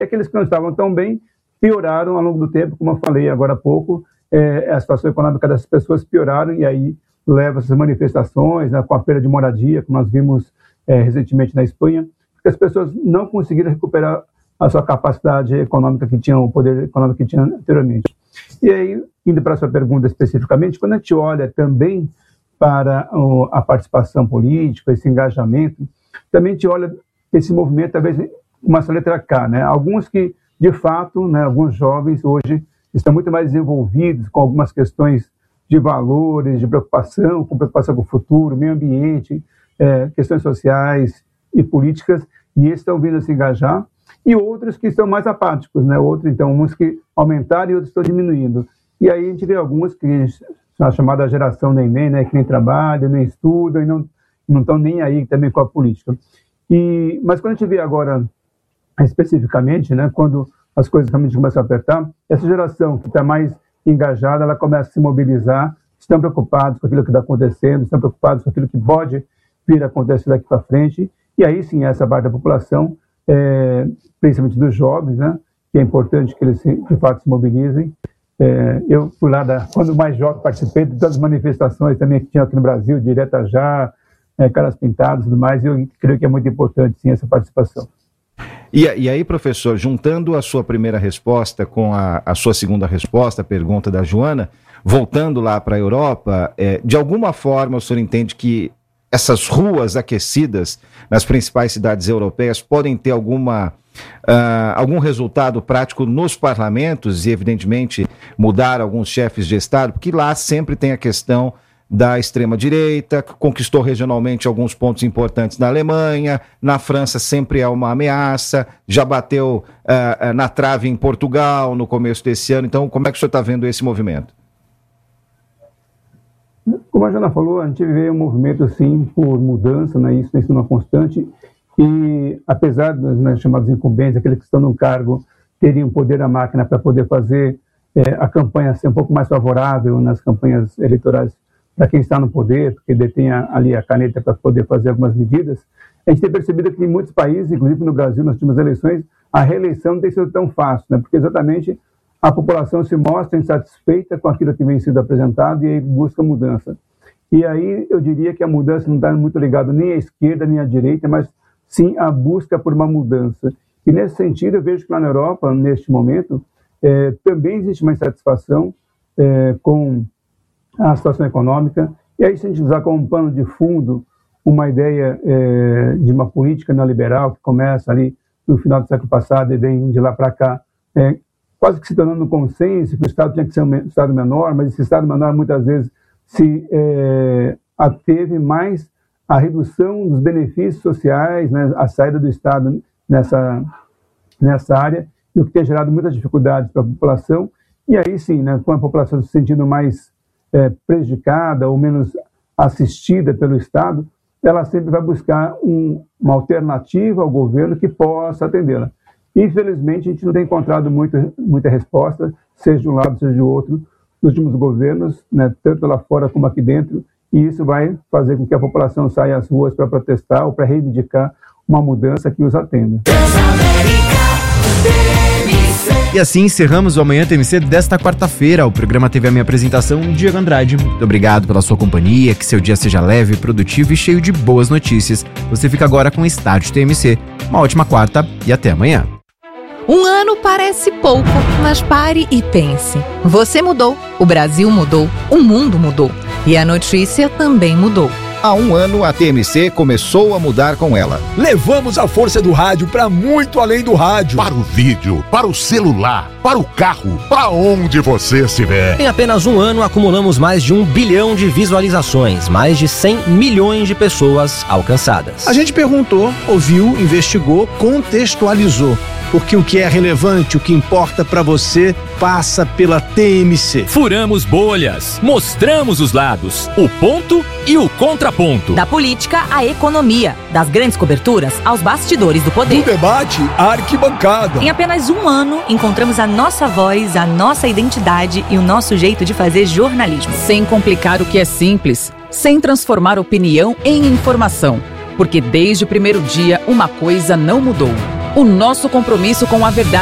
E aqueles que não estavam tão bem pioraram ao longo do tempo, como eu falei agora há pouco, a situação econômica dessas pessoas pioraram e aí leva essas manifestações, né, com a perda de moradia, como nós vimos recentemente na Espanha, porque as pessoas não conseguiram recuperar a sua capacidade econômica que tinham, o poder econômico que tinham anteriormente. E aí, indo para a sua pergunta especificamente, quando a gente olha também para a participação política, esse engajamento, também a gente olha esse movimento, talvez, com essa letra K, né? Alguns que, de fato, né, alguns jovens hoje estão muito mais envolvidos com algumas questões de valores, de preocupação, com o futuro, meio ambiente, questões sociais e políticas, e esses estão vindo a se engajar, e outros que estão mais apáticos, né? Então, uns que aumentaram e outros estão diminuindo. E aí a gente vê alguns que são a chamada geração neném, né? Que nem trabalham, nem estudam e não estão nem aí também com a política. Mas quando a gente vê agora, especificamente, né? Quando as coisas realmente começam a apertar, essa geração que está mais engajada, ela começa a se mobilizar, estão preocupados com aquilo que está acontecendo, estão preocupados com aquilo que pode vir a acontecer daqui para frente, e aí sim essa parte da população, principalmente dos jovens, né, que é importante que eles de fato se mobilizem. Eu, por lá, quando mais jovem, participei de todas as manifestações também que tinha aqui no Brasil, Direta Já, Caras Pintadas e tudo mais, e eu creio que é muito importante sim essa participação. E aí, professor, juntando a sua primeira resposta com a sua segunda resposta, a pergunta da Joana, voltando lá para a Europa, de alguma forma o senhor entende que essas ruas aquecidas nas principais cidades europeias podem ter algum resultado prático nos parlamentos e, evidentemente, mudar alguns chefes de Estado? Porque lá sempre tem a questão da extrema-direita, conquistou regionalmente alguns pontos importantes na Alemanha, na França sempre é uma ameaça, já bateu na trave em Portugal no começo desse ano. Então, como é que o senhor está vendo esse movimento? Como a Jana falou, a gente vê um movimento, sim, por mudança, né? Isso é uma constante, e apesar dos chamados incumbentes, aqueles que estão no cargo, teriam poder da máquina para poder fazer a campanha ser um pouco mais favorável nas campanhas eleitorais para quem está no poder, porque detém ali a caneta para poder fazer algumas medidas, a gente tem percebido que em muitos países, inclusive no Brasil, nas últimas eleições, a reeleição não tem sido tão fácil, né? Porque exatamente a população se mostra insatisfeita com aquilo que vem sendo apresentado e aí busca mudança. E aí eu diria que a mudança não está muito ligada nem à esquerda nem à direita, mas sim a busca por uma mudança. E nesse sentido eu vejo que lá na Europa, neste momento, também existe uma insatisfação com a situação econômica, e aí se a gente usar como pano de fundo uma ideia de uma política neoliberal que começa ali no final do século passado e vem de lá para cá, quase que se tornando um consenso que o Estado tinha que ser um Estado menor, mas esse Estado menor muitas vezes se ateve mais à redução dos benefícios sociais, né, a saída do Estado nessa área, e o que tem gerado muitas dificuldades para a população, e aí sim, né, com a população se sentindo mais prejudicada ou menos assistida pelo Estado, ela sempre vai buscar uma alternativa ao governo que possa atendê-la. Infelizmente, a gente não tem encontrado muita resposta, seja de um lado, seja de outro, nos últimos governos, né, tanto lá fora como aqui dentro, e isso vai fazer com que a população saia às ruas para protestar ou para reivindicar uma mudança que os atenda. E assim encerramos o Amanhã TMC desta quarta-feira. O programa teve a minha apresentação, Diego Andrade. Muito obrigado pela sua companhia, que seu dia seja leve, produtivo e cheio de boas notícias. Você fica agora com o Estádio TMC. Uma ótima quarta e até amanhã. Um ano parece pouco, mas pare e pense. Você mudou, o Brasil mudou, o mundo mudou e a notícia também mudou. Há um ano, a TMC começou a mudar com ela. Levamos a força do rádio para muito além do rádio. Para o vídeo, para o celular, para o carro, para onde você estiver. Em apenas um ano, acumulamos mais de 1 bilhão de visualizações, mais de 100 milhões de pessoas alcançadas. A gente perguntou, ouviu, investigou, contextualizou. Porque o que é relevante, o que importa para você, passa pela TMC. Furamos bolhas, mostramos os lados, o ponto e o contraponto. Da política à economia, das grandes coberturas aos bastidores do poder. Do debate à arquibancada. Em apenas um ano, encontramos a nossa voz, a nossa identidade e o nosso jeito de fazer jornalismo. Sem complicar o que é simples, sem transformar opinião em informação. Porque desde o primeiro dia, uma coisa não mudou. o nosso compromisso com a verdade.